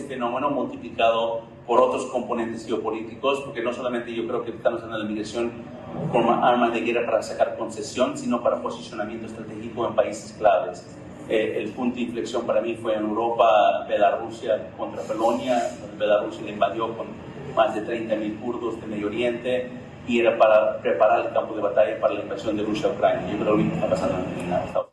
fenómeno multiplicado por otros componentes geopolíticos, porque no solamente yo creo que estamos en la migración como arma de guerra para sacar concesión, sino para posicionamiento estratégico en países claves. El punto de inflexión para mí fue en Europa, Bielorrusia contra Polonia, donde Bielorrusia le invadió con más de 30.000 kurdos de Medio Oriente, y era para preparar el campo de batalla para la invasión de Rusia a Ucrania. Yo creo que está pasando en Estados Unidos.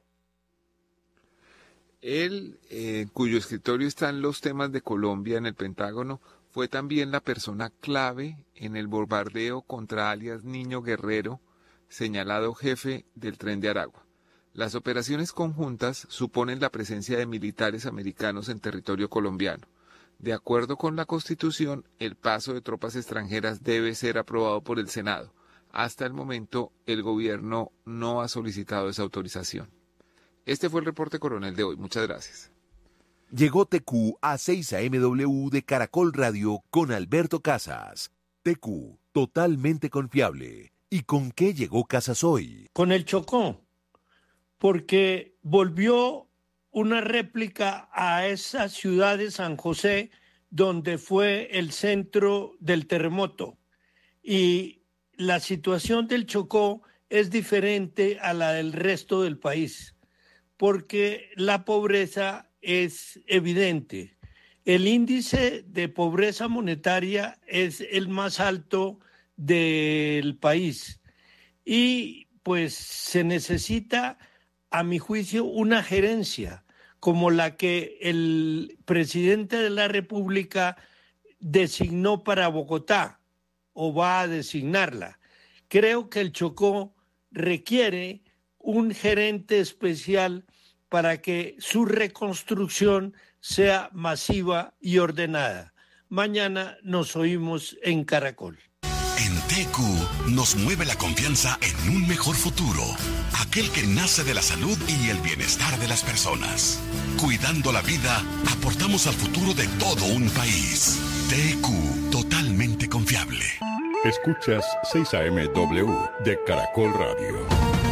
Él, cuyo escritorio están los temas de Colombia en el Pentágono, fue también la persona clave en el bombardeo contra alias Niño Guerrero, señalado jefe del Tren de Aragua. Las operaciones conjuntas suponen la presencia de militares americanos en territorio colombiano. De acuerdo con la Constitución, el paso de tropas extranjeras debe ser aprobado por el Senado. Hasta el momento, el gobierno no ha solicitado esa autorización. Este fue el reporte coronel de hoy. Muchas gracias. Llegó TQ a 6 AMW de Caracol Radio con Alberto Casas. TQ, totalmente confiable. ¿Y con qué llegó Casas hoy? Con el Chocó, porque volvió una réplica a esa ciudad de San José donde fue el centro del terremoto. Y la situación del Chocó es diferente a la del resto del país, porque la pobreza es evidente. El índice de pobreza monetaria es el más alto del país y pues se necesita, a mi juicio, una gerencia como la que el presidente de la República designó para Bogotá o va a designarla. Creo que el Chocó requiere un gerente especial para que su reconstrucción sea masiva y ordenada. Mañana nos oímos en Caracol. En TQ nos mueve la confianza en un mejor futuro, aquel que nace de la salud y el bienestar de las personas. Cuidando la vida, aportamos al futuro de todo un país. TQ, totalmente confiable. Escuchas 6 AMW de Caracol Radio.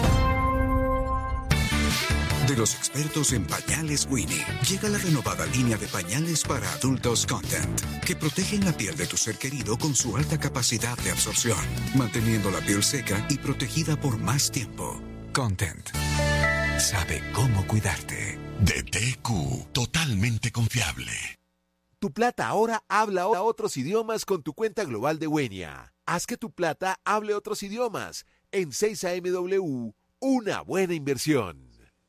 De los expertos en pañales Winnie, llega la renovada línea de pañales para adultos Content, que protegen la piel de tu ser querido con su alta capacidad de absorción, manteniendo la piel seca y protegida por más tiempo. Content sabe cómo cuidarte. De TQ, totalmente confiable. Tu plata ahora habla otros idiomas con tu cuenta global de Wenia. Haz que tu plata hable otros idiomas. En 6 AMW, una buena inversión.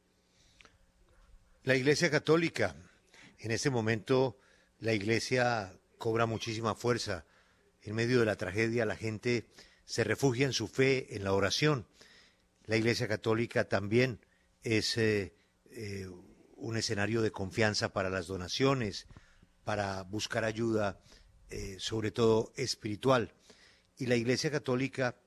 La Iglesia Católica, en este momento la Iglesia cobra muchísima fuerza. En medio de la tragedia la gente se refugia en su fe, en la oración. La Iglesia Católica también es un escenario de confianza para las donaciones, para buscar ayuda, sobre todo espiritual. Y la Iglesia Católica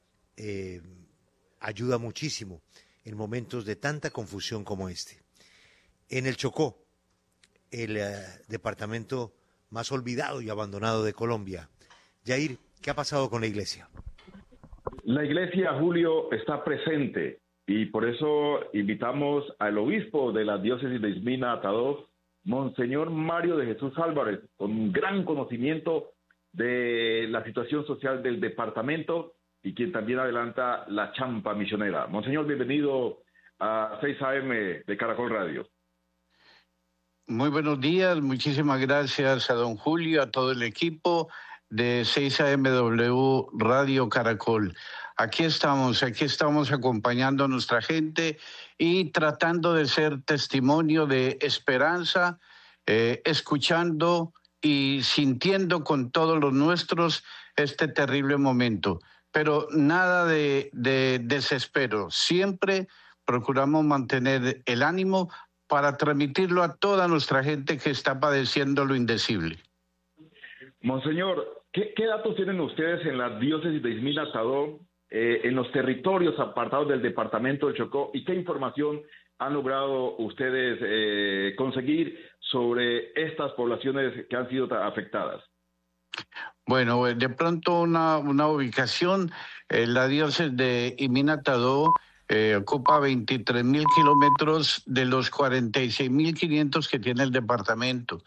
ayuda muchísimo en momentos de tanta confusión como este. En el Chocó, el departamento más olvidado y abandonado de Colombia. Yair, ¿qué ha pasado con la iglesia? La iglesia, Julio, está presente y por eso invitamos al obispo de la diócesis de Esmina, Atadó, Monseñor Mario de Jesús Álvarez, con un gran conocimiento de la situación social del departamento y quien también adelanta la champa misionera. Monseñor, bienvenido a 6 AM de Caracol Radio. Muy buenos días, muchísimas gracias a don Julio, a todo el equipo de 6 AMW Radio Caracol. Aquí estamos acompañando a nuestra gente y tratando de ser testimonio de esperanza, escuchando y sintiendo con todos los nuestros este terrible momento. Pero nada de desespero, siempre procuramos mantener el ánimo para transmitirlo a toda nuestra gente que está padeciendo lo indecible. Monseñor, ¿qué datos tienen ustedes en la diócesis de Esmina, Atadó, en los territorios apartados del departamento del Chocó, y qué información han logrado ustedes conseguir sobre estas poblaciones que han sido afectadas? Bueno, de pronto una ubicación, la diócesis de Esmina, Atadó, ocupa 23.000 kilómetros de los 46.500 que tiene el departamento.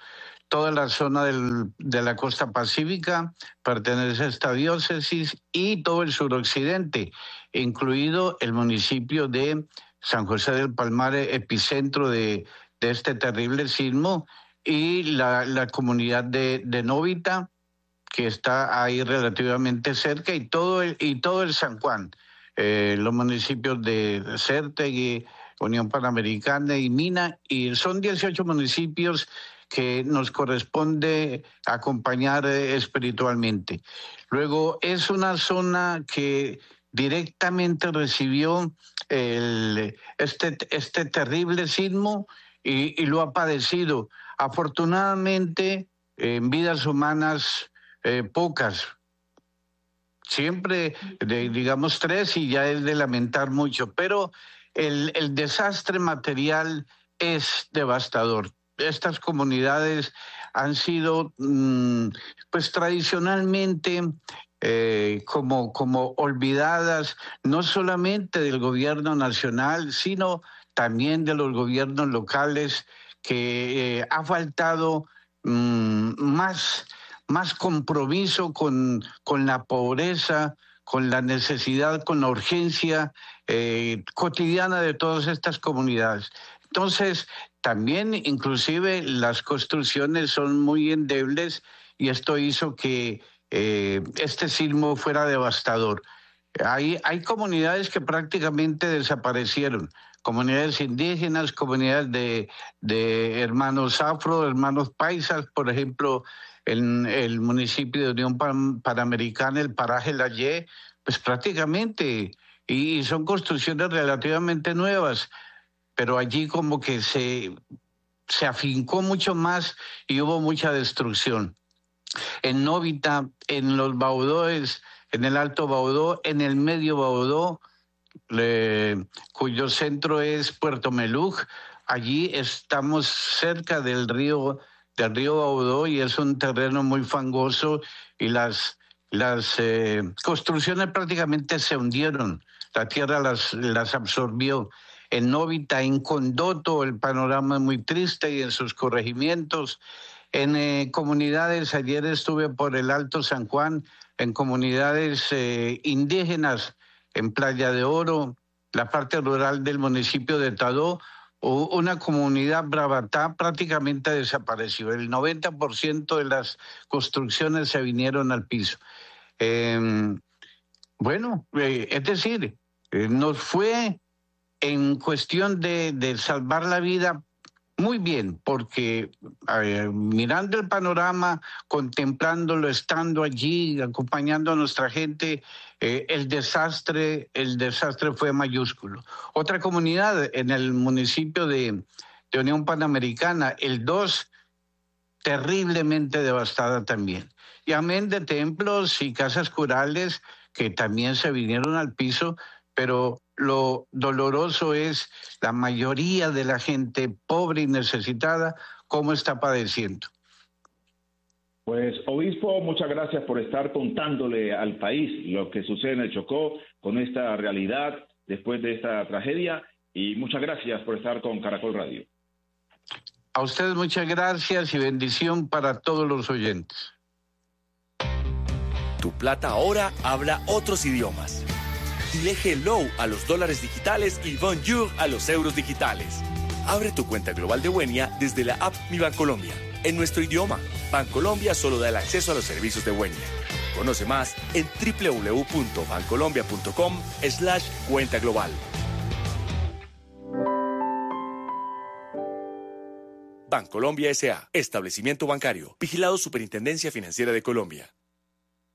toda la zona de la costa pacífica pertenece a esta diócesis y todo el suroccidente, incluido el municipio de San José del Palmar, epicentro de este terrible sismo, y la comunidad de Novita, que está ahí relativamente cerca, y todo el San Juan, los municipios de Cértegui, Unión Panamericana y Mina, y son 18 municipios que nos corresponde acompañar espiritualmente. Luego, es una zona que directamente recibió este terrible sismo y lo ha padecido. Afortunadamente, en vidas humanas, pocas. Siempre, digamos, 3 y ya es de lamentar mucho, pero el desastre material es devastador. Estas comunidades han sido, pues tradicionalmente, como olvidadas, no solamente del gobierno nacional, sino también de los gobiernos locales, que ha faltado más compromiso con la pobreza, con la necesidad, con la urgencia cotidiana de todas estas comunidades. Entonces, también inclusive las construcciones son muy endebles y esto hizo que este sismo fuera devastador. Hay comunidades que prácticamente desaparecieron, comunidades indígenas, comunidades de hermanos afro, hermanos paisas, por ejemplo, en el municipio de Unión Panamericana, el paraje La Ye, pues prácticamente, y son construcciones relativamente nuevas, pero allí como que se afincó mucho más y hubo mucha destrucción. En Novita, en los Baudóes, en el Alto Baudó, en el Medio Baudó, cuyo centro es Puerto Meluc, allí estamos cerca del río Baudó y es un terreno muy fangoso y las construcciones prácticamente se hundieron, la tierra las absorbió. En Novita, en Condoto, el panorama es muy triste y en sus corregimientos. En comunidades, ayer estuve por el Alto San Juan, en comunidades indígenas, en Playa de Oro, la parte rural del municipio de Tadó, una comunidad bravatá prácticamente desapareció. El 90% de las construcciones se vinieron al piso. Es decir, nos fue en cuestión de salvar la vida muy bien, porque mirando el panorama, contemplándolo, estando allí, acompañando a nuestra gente, el desastre fue mayúsculo. Otra comunidad en el municipio de Unión Panamericana, el 2, terriblemente devastada también. Y amén de templos y casas curales que también se vinieron al piso, pero lo doloroso es la mayoría de la gente pobre y necesitada, cómo está padeciendo. Pues, obispo, muchas gracias por estar contándole al país lo que sucede en el Chocó con esta realidad después de esta tragedia, y muchas gracias por estar con Caracol Radio. A ustedes muchas gracias y bendición para todos los oyentes. Tu plata ahora habla otros idiomas. Dile hello a los dólares digitales y bonjour a los euros digitales. Abre tu cuenta global de Buenia desde la app Mi Bancolombia. En nuestro idioma, Bancolombia solo da el acceso a los servicios de Buenia. Conoce más en www.bancolombia.com/cuenta global. Bancolombia S.A. Establecimiento bancario. Vigilado Superintendencia Financiera de Colombia.